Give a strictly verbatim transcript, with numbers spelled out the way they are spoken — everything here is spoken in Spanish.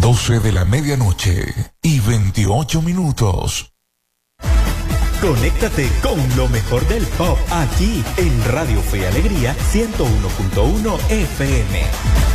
doce de la medianoche y veintiocho minutos. Conéctate con lo mejor del pop aquí en Radio Fe y Alegría ciento uno punto uno F M.